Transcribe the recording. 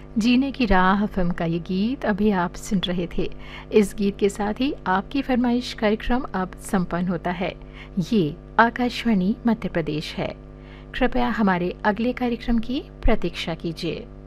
जीने की राह फिल्म का ये गीत अभी आप सुन रहे थे। इस गीत के साथ ही आपकी फरमाइश कार्यक्रम अब संपन्न होता है। ये आकाशवाणी मध्य प्रदेश है। कृपया हमारे अगले कार्यक्रम की प्रतीक्षा कीजिए।